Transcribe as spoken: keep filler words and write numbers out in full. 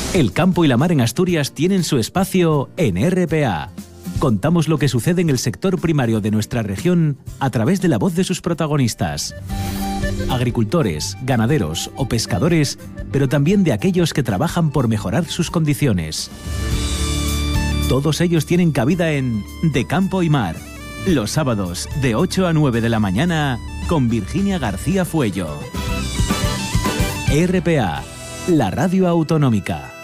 El campo y la mar en Asturias tienen su espacio en R P A. Contamos lo que sucede en el sector primario de nuestra región a través de la voz de sus protagonistas. Agricultores, ganaderos o pescadores, pero también de aquellos que trabajan por mejorar sus condiciones. Todos ellos tienen cabida en De Campo y Mar, los sábados de ocho a nueve de la mañana con Virginia García Fuello. R P A, la radio autonómica.